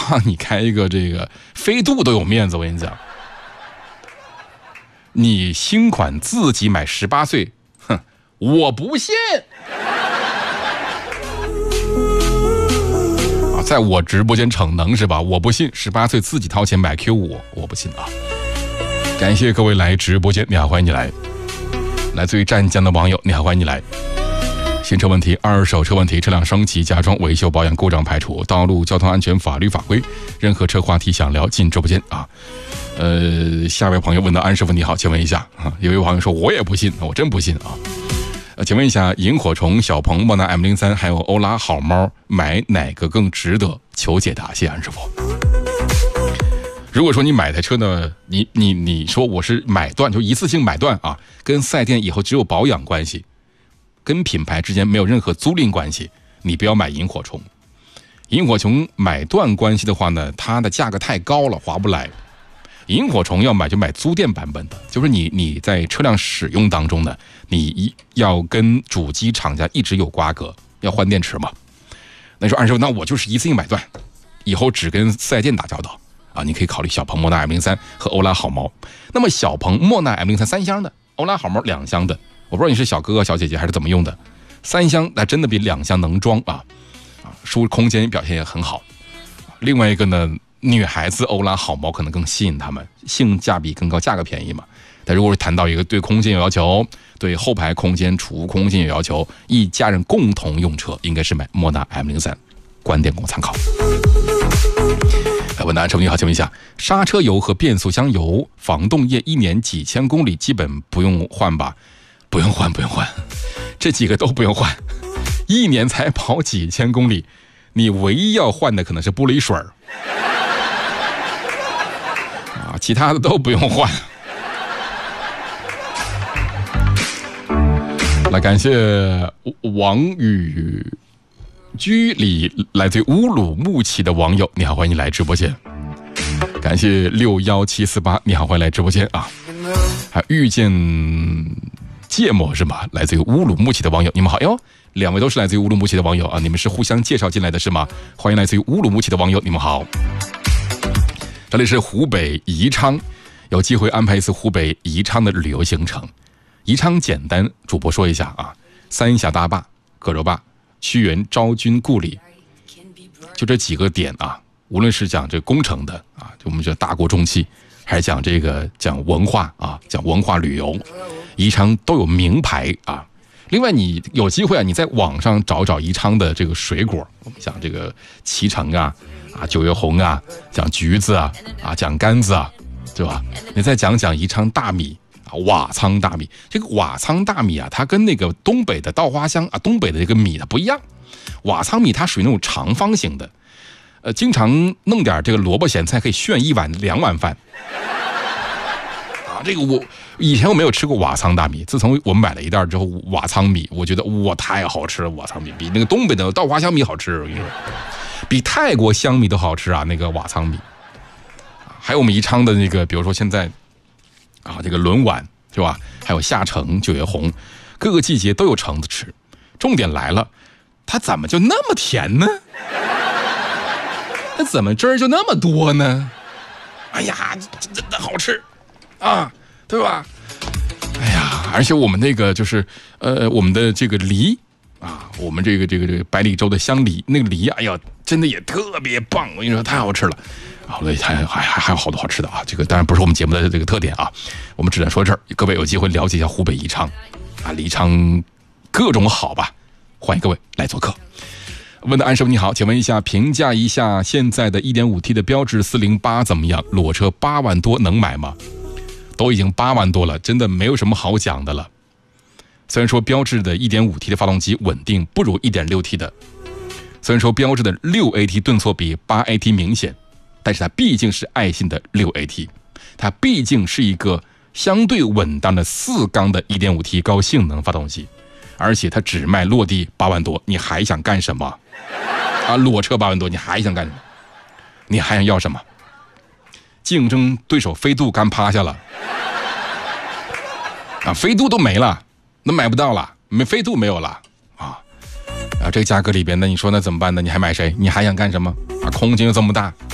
望你开一个这个飞度都有面子，我跟你讲。你新款自己买18岁，哼，我不信。啊，在我直播间逞能是吧？我不信，18岁自己掏钱买 Q5，我不信啊！感谢各位来直播间，你好，欢迎你来。来自于湛江的网友，你好，欢迎你来。新车问题、二手车问题、车辆升级、加装、维修、保养、故障排除、道路交通安全、法律法规，任何车话题想聊进直播间啊。下位朋友问到安师傅你好，请问一下啊，有位朋友说我也不信，我真不信啊。请问一下，萤火虫、小鹏、莫纳 M03 还有欧拉好猫，买哪个更值得？求解答，谢谢安师傅。如果说你买台车呢，你说我是买断，就一次性买断啊，跟4S店以后只有保养关系，跟品牌之间没有任何租赁关系，你不要买萤火虫。萤火虫买断关系的话呢，它的价格太高了，划不来。萤火虫要买就买租电版本的，就是你在车辆使用当中呢，你要跟主机厂家一直有瓜葛，要换电池嘛。那说安师傅，那我就是一次性买断，以后只跟4S店打交道啊。你可以考虑小鹏莫纳 M03 和欧拉好猫。那么小鹏莫纳 M03 3箱的，欧拉好猫2箱的，我不知道你是小哥哥小姐姐还是怎么用的，3箱那真的比2箱能装啊，空间表现也很好。另外一个呢，女孩子欧拉好猫可能更吸引他们，性价比更高，价格便宜嘛。但如果是谈到一个对空间有要求，对后排空间、储物空间有要求，一家人共同用车，应该是买莫纳 M03， 观点供参考。问答安师傅你好，请问一下，刹车油和变速箱油、防冻液1年几千公里基本不用换吧？不用换，这几个都不用换，1年才跑几千公里，你唯一要换的可能是玻璃水啊，其他的都不用换。来，感谢王宇居里来自乌鲁木齐的网友，你好，欢迎你来直播间。感谢61748，你好，欢迎来直播间啊。还遇见芥末是吗？来自于乌鲁木齐的网友，你们好哟。2位都是来自于乌鲁木齐的网友啊，你们是互相介绍进来的是吗？欢迎来自于乌鲁木齐的网友，你们好。这里是湖北宜昌，有机会安排一次湖北宜昌的旅游行程。宜昌简单，主播说一下啊，三峡大坝、葛洲坝、屈原昭君故里，就这几个点啊。无论是讲这工程的啊，就我们这大国重器，还是讲文化啊，讲文化旅游，宜昌都有名牌啊。另外，你有机会啊，你在网上找找宜昌的这个水果，我们讲这个脐橙啊、九月红啊，讲橘子啊、讲柑子啊，对吧？你再讲讲宜昌大米啊，瓦仓大米。这个瓦仓大米啊，它跟那个东北的稻花香啊，东北的这个米它不一样。瓦仓米它属于那种长方形的。经常弄点这个萝卜咸菜，可以炫1碗2碗饭啊！这个我以前我没有吃过瓦仓大米，自从我们买了一袋之后，瓦仓米我觉得哇太好吃了，瓦仓米比那个东北的稻花香米好吃，我跟你说，比泰国香米都好吃啊！那个瓦仓米，还有我们宜昌的那个，比如说现在啊这个轮碗是吧？还有夏橙、九月红，各个季节都有橙子吃。重点来了，它怎么就那么甜呢？那怎么汁儿就那么多呢？哎呀，真的好吃啊，对吧？哎呀，而且我们那个就是我们的这个梨啊，我们这个百里洲的香梨，那个梨，哎呀，真的也特别棒，我跟你说太好吃了。好嘞，还有好多好吃的啊！这个当然不是我们节目的这个特点啊，我们只能说这儿。各位有机会了解一下湖北宜昌啊，宜昌各种好吧，欢迎各位来做客。问的安师傅你好，请问一下，评价一下现在的 1.5T 的标致408怎么样？裸车8万多能买吗？都已经8万多了，真的没有什么好讲的了。虽然说标致的 1.5T 的发动机稳定不如 1.6T 的，虽然说标致的 6AT 顿挫比 8AT 明显，但是它毕竟是爱信的 6AT， 它毕竟是一个相对稳当的4缸的 1.5T 高性能发动机，而且它只卖落地8万多，你还想干什么啊？裸车8万多，你还想干什么？你还想要什么？竞争对手飞度干趴下了啊，飞度都没了，那买不到了，飞度没有了啊！这个价格里边，那你说那怎么办呢？你还买谁？你还想干什么啊？空间又这么大，